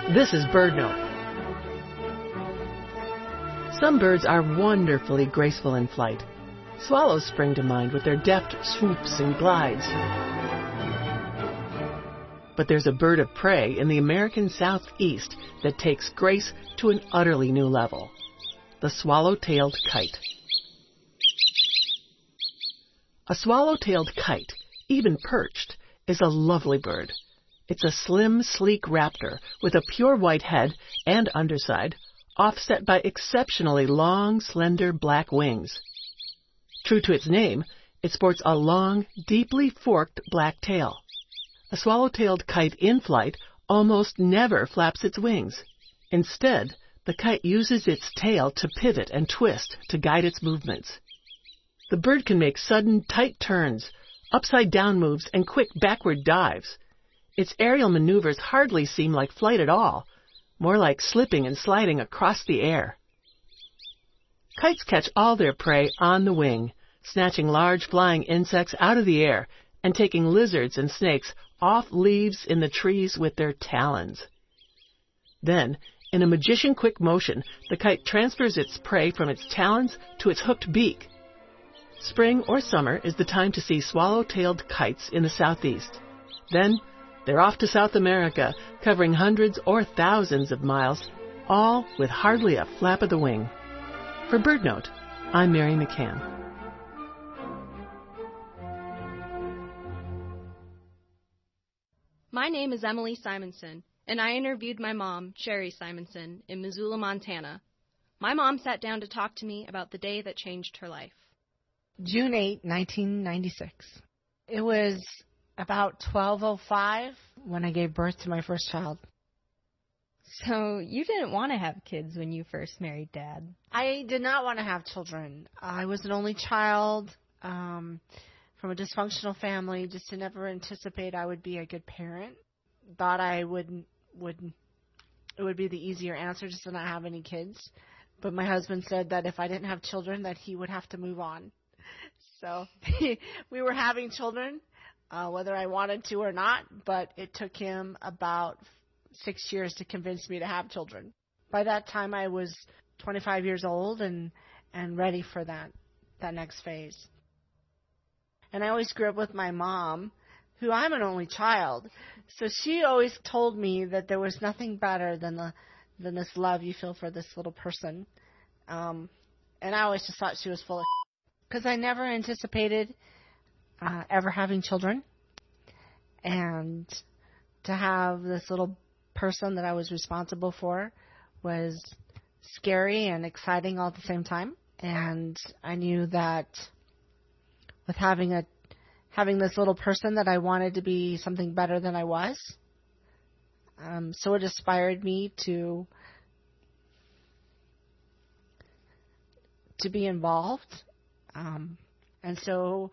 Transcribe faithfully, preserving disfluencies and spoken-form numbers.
This is BirdNote. Some birds are wonderfully graceful in flight. Swallows spring to mind with their deft swoops and glides. But there's a bird of prey in the American Southeast that takes grace to an utterly new level: the swallow-tailed kite. A swallow-tailed kite, even perched, is a lovely bird. It's a slim, sleek raptor with a pure white head and underside, offset by exceptionally long, slender black wings. True to its name, it sports a long, deeply forked black tail. A swallow-tailed kite in flight almost never flaps its wings. Instead, the kite uses its tail to pivot and twist to guide its movements. The bird can make sudden, tight turns, upside-down moves, and quick backward dives. Its aerial maneuvers hardly seem like flight at all, more like slipping and sliding across the air. Kites catch all their prey on the wing, snatching large flying insects out of the air and taking lizards and snakes off leaves in the trees with their talons. Then, in a magician-quick motion, the kite transfers its prey from its talons to its hooked beak. Spring or summer is the time to see swallow-tailed kites in the southeast. Then, they're off to South America, covering hundreds or thousands of miles, all with hardly a flap of the wing. For BirdNote, I'm Mary McCann. My name is Emily Simonson, and I interviewed my mom, Sherry Simonson, in Missoula, Montana. My mom sat down to talk to me about the day that changed her life. June eighth, nineteen ninety-six. It was about twelve oh five when I gave birth to my first child. So you didn't want to have kids when you first married Dad? I did not want to have children. I was an only child um, from a dysfunctional family. Just to never anticipate I would be a good parent. Thought I would would it would be the easier answer just to not have any kids. But my husband said that if I didn't have children, that he would have to move on. So we were having children, uh, whether I wanted to or not, but it took him about six years to convince me to have children. By that time, I was twenty-five years old and, and ready for that, that next phase. And I always grew up with my mom, who I'm an only child. So she always told me that there was nothing better than the than this love you feel for this little person. Um, and I always just thought she was full of because I never anticipated uh, ever having children. And to have this little person that I was responsible for was scary and exciting all at the same time. And I knew that with having a having this little person that I wanted to be something better than I was. Um, so it inspired me to to be involved. Um, and so